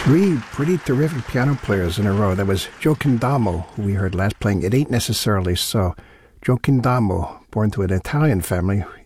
Three pretty terrific piano players in a row. That was Joaquin Damo, who we heard last playing It Ain't Necessarily So. Joaquin Damo, born to an Italian family,